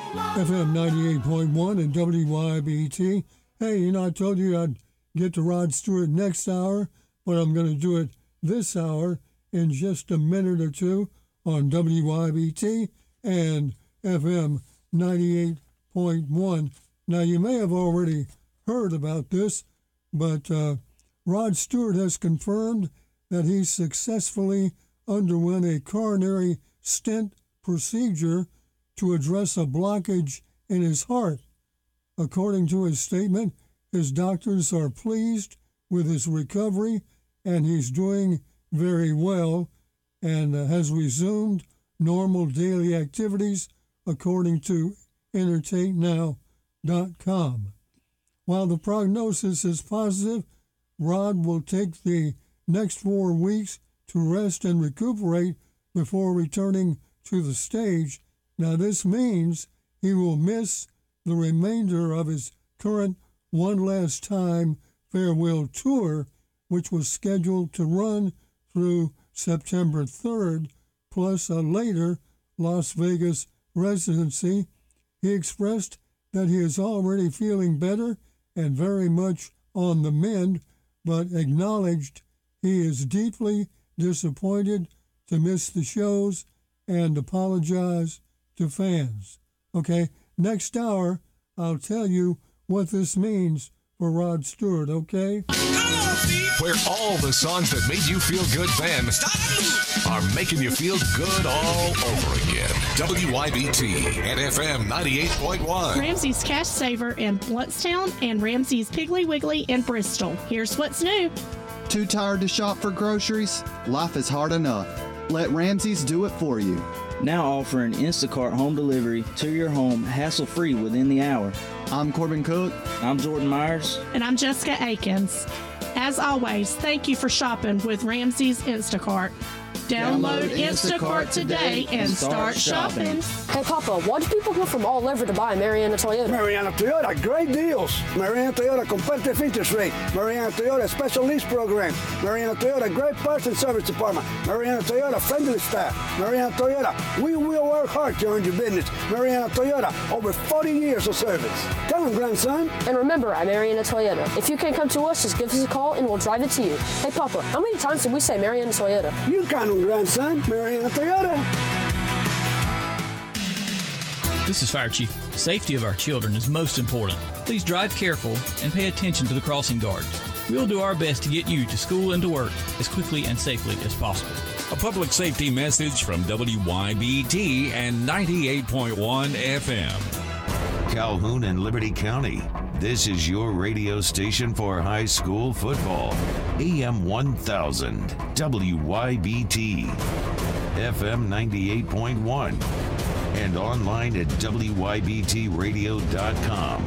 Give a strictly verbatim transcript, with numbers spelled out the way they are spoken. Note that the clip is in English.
F M ninety-eight point one and W Y B T. Hey, you know, I told you I'd get to Rod Stewart next hour, but I'm going to do it this hour in just a minute or two on W Y B T and F M ninety-eight point one. Now, you may have already heard about this, but uh, Rod Stewart has confirmed that he successfully underwent a coronary stent procedure to address a blockage in his heart. According to his statement, his doctors are pleased with his recovery and he's doing very well and uh, has resumed normal daily activities, according to entertain now dot com. While the prognosis is positive, Rod will take the next four weeks to rest and recuperate before returning to the stage. Now, this means he will miss the remainder of his current One Last Time farewell tour, which was scheduled to run through September third, plus a later Las Vegas residency. He expressed that he is already feeling better and very much on the mend, but acknowledged he is deeply disappointed to miss the shows and apologize to fans. Okay, next hour, I'll tell you what this means for Rod Stewart, okay? Where all the songs that made you feel good then are making you feel good all over again. W Y B T and F M ninety-eight point one. Ramsey's Cash Saver in Bluntstown and Ramsey's Piggly Wiggly in Bristol. Here's what's new. Too tired to shop for groceries? Life is hard enough. Let Ramsey's do it for you. Now offering Instacart home delivery to your home hassle-free within the hour. I'm Corbin Cook. I'm Jordan Myers. And I'm Jessica Akins. As always, thank you for shopping with Ramsey's Instacart. Download, Download Instacart, Instacart today and start, start shopping. Hey, Papa, why do people come from all over to buy Mariana Toyota? Mariana Toyota, great deals. Mariana Toyota, competitive interest rate. Mariana Toyota, special lease program. Mariana Toyota, great parts and service department. Mariana Toyota, friendly staff. Mariana Toyota, we will work hard to earn your business. Mariana Toyota, over forty years of service. Come on, grandson. And remember, at Mariana Toyota, if you can't come to us, just give us a call and we'll drive it to you. Hey, Papa, how many times did we say Mariana Toyota? You kind of grandson, Mariana Toyota. This is Fire Chief. Safety of our children is most important. Please drive careful and pay attention to the crossing guards. We'll do our best to get you to school and to work as quickly and safely as possible. A public safety message from W Y B T and ninety-eight point one F M. Calhoun and Liberty County. This is your radio station for high school football. A M one thousand, W Y B T, F M ninety-eight point one, and online at W Y B T radio dot com.